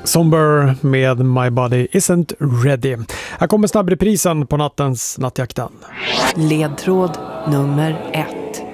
Somber med My Body Isn't Ready. Här kommer snabbreprisen på nattens Nattjakten. Ledtråd nummer 1.